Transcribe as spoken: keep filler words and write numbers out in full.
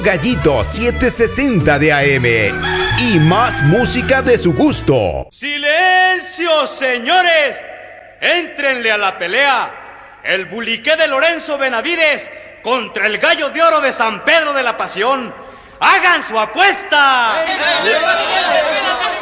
Gallito setecientos sesenta de A M y más música de su gusto. ¡Silencio, señores! ¡Éntrenle a la pelea! El buliqué de Lorenzo Benavides contra el gallo de oro de San Pedro de la Pasión. ¡Hagan su apuesta!